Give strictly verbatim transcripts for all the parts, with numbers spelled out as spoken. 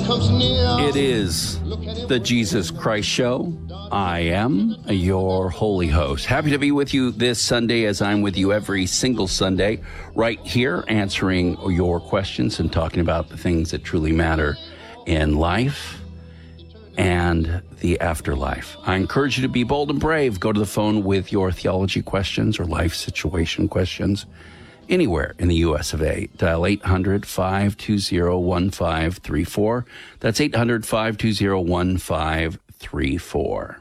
It is the Jesus Christ Show. I am your holy host. Happy to be with you this Sunday, as I'm with you every single Sunday, right here, answering your questions and talking about the things that truly matter in life and the afterlife. I encourage you to be bold and brave. Go to the phone with your theology questions or life situation questions anywhere in the U S of A. Dial eight hundred, five two zero, one five three four. That's eight hundred, five two zero, one five three four.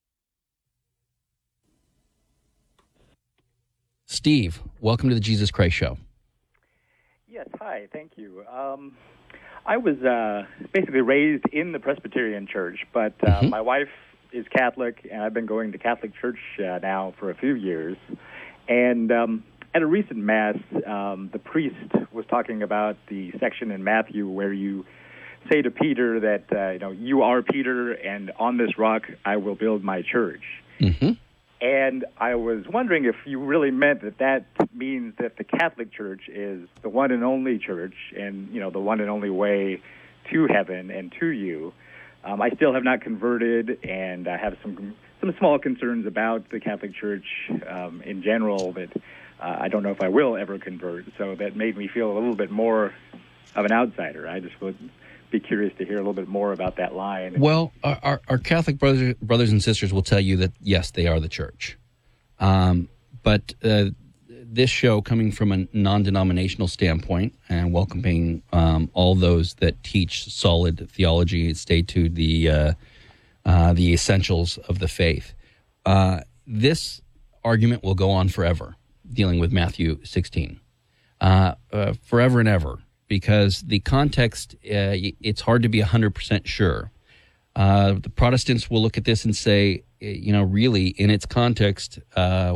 Steve, welcome to the Jesus Christ Show. Yes, hi, thank you. Um, I was uh, basically raised in the Presbyterian Church, but uh, mm-hmm. my wife is Catholic, and I've been going to Catholic Church uh, now for a few years. And um, at a recent Mass, um, the priest was talking about the section in Matthew where you say to Peter that, uh, you know, you are Peter, and on this rock I will build my church. Mm-hmm. And I was wondering if you really meant that that means that the Catholic Church is the one and only church and, you know, the one and only way to heaven and to you. Um, I still have not converted, and I have some some small concerns about the Catholic Church um, in general that uh, I don't know if I will ever convert. So that made me feel a little bit more of an outsider. I just would be curious to hear a little bit more about that line. Well, our, our Catholic brothers, brothers and sisters will tell you that, yes, they are the church. Um, but uh, this show, coming from a non-denominational standpoint and welcoming um, all those that teach solid theology, stay to the uh, uh, the essentials of the faith, uh, this argument will go on forever, dealing with Matthew sixteen, uh, uh, forever and ever. Because the context, uh, it's hard to be one hundred percent sure. Uh, the Protestants will look at this and say, you know, really, in its context, uh,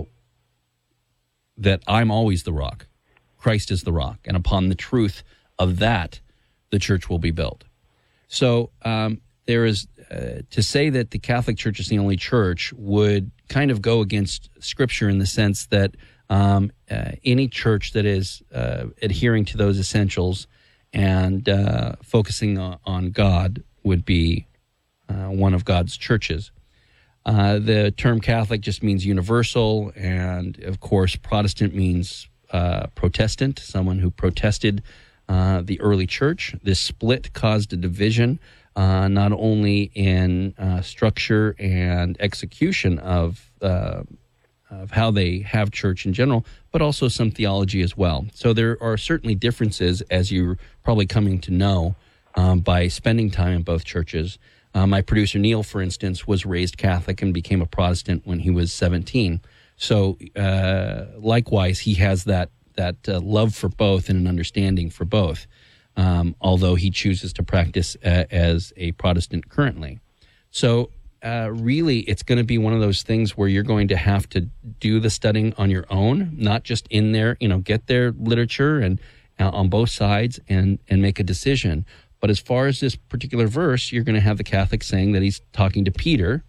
that I'm always the rock. Christ is the rock. And upon the truth of that, the church will be built. So um, there is, uh, to say that the Catholic Church is the only church would kind of go against Scripture in the sense that Um, uh, any church that is uh, adhering to those essentials and uh, focusing on, on God would be uh, one of God's churches. Uh, the term Catholic just means universal, and of course Protestant means uh, Protestant, someone who protested uh, the early church. This split caused a division uh, not only in uh, structure and execution of uh of how they have church in general, but also some theology as well. So there are certainly differences, as you're probably coming to know um, by spending time in both churches. Uh, my producer, Neil, for instance, was raised Catholic and became a Protestant when he was seventeen. So uh, likewise, he has that, that uh, love for both and an understanding for both, um, although he chooses to practice uh, as a Protestant currently. So Uh, really, it's going to be one of those things where you're going to have to do the studying on your own, not just in there, you know, get their literature and uh, on both sides and, and make a decision. But as far as this particular verse, you're going to have the Catholics saying that he's talking to Peter.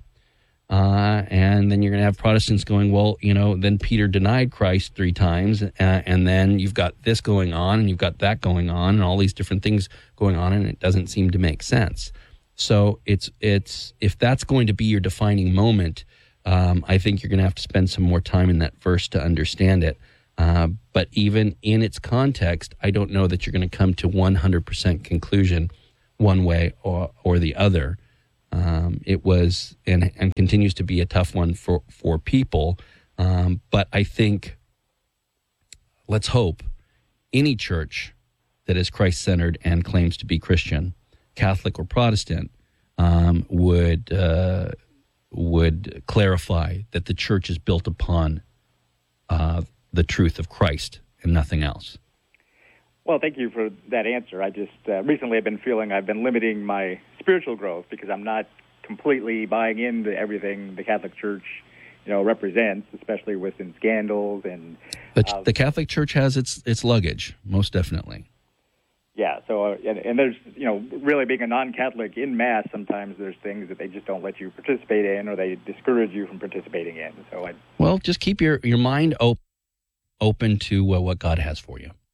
Uh, and then you're going to have Protestants going, well, you know, then Peter denied Christ three times. Uh, and then you've got this going on and you've got that going on and all these different things going on. And it doesn't seem to make sense. So it's it's if that's going to be your defining moment, um, I think you're going to have to spend some more time in that verse to understand it. Uh, but even in its context, I don't know that you're going to come to one hundred percent conclusion one way or, or the other. Um, it was and, and continues to be a tough one for, for people. Um, but I think, let's hope, any church that is Christ-centered and claims to be Christian, Catholic or Protestant, um, would uh, would clarify that the church is built upon uh, the truth of Christ and nothing else. Well, thank you for that answer. I just uh, recently I've been feeling I've been limiting my spiritual growth because I'm not completely buying into everything the Catholic Church, you know, represents, especially with some scandals and. The, uh, the Catholic Church has its its luggage, most definitely. Yeah, so, uh, and, and there's, you know, really being a non-Catholic in Mass, sometimes there's things that they just don't let you participate in or they discourage you from participating in. So, I, Well, just keep your, your mind op- open to uh, what God has for you.